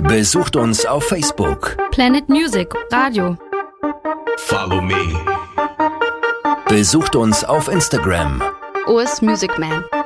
Besucht uns auf Facebook. Planet Music Radio. Follow me. Besucht uns auf Instagram. OS Music Man.